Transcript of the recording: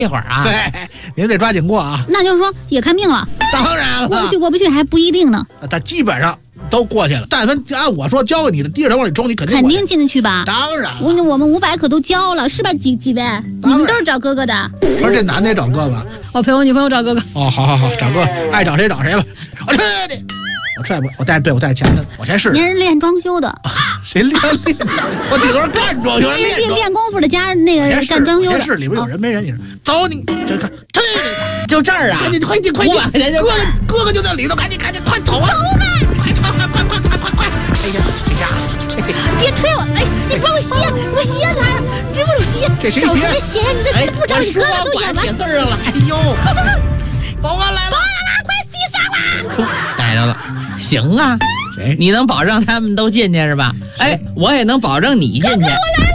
一会儿啊。 对，您得抓紧过啊。 那就是说也看命了， 当然了， 过不去过不去还不一定呢。 他基本上都过去了。但凡按我说交给你的，低着头往里冲，你肯定过去进得去吧？ 当然了， 我们500可都交了，是吧？几位？你们都是找哥哥的？ 不是这男的也找哥哥？ 我陪我女朋友找哥哥。 哦，好，找哥，爱找谁找谁吧。我去你！我带钱的，我先试试。 您是练装修的？ 谁练？我顶多干装修， 练功夫的加那个干装修的。 是里边有人没人？你说走你这看这就这儿啊！ 赶紧快进！500块钱就哥哥就在里头，赶紧快走啊！ 走吧！ 快！哎呀！ 别推我！哎，你帮我歇哪儿？你给我歇！找什么歇呀？你不找你哥哥都演完。 写字了！ 哎呦！保安来了！ 快洗上了！ 逮着了！行啊， 谁？ 你能保证他们都进去是吧？哎，我也能保证你进去。